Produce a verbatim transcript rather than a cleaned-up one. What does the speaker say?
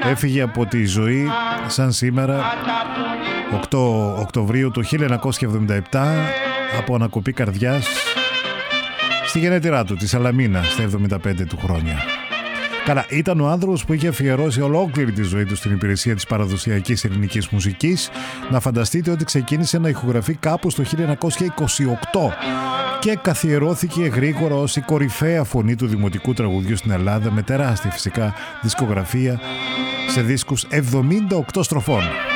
έφυγε από τη ζωή σαν σήμερα οκτώ Οκτωβρίου του χίλια εννιακόσια εβδομήντα επτά από ανακοπή καρδιάς στη γενέτειρά του, τη Σαλαμίνα, στα εβδομήντα πέντε του χρόνια. Καλά, ήταν ο άνθρωπος που είχε αφιερώσει ολόκληρη τη ζωή του στην υπηρεσία της παραδοσιακής ελληνικής μουσικής. Να φανταστείτε ότι ξεκίνησε να ηχογραφεί κάπου στο χίλια εννιακόσια είκοσι οκτώ και καθιερώθηκε γρήγορα ως η κορυφαία φωνή του δημοτικού τραγουδιού στην Ελλάδα, με τεράστια φυσικά δισκογραφία σε δίσκους εβδομήντα οκτώ στροφών.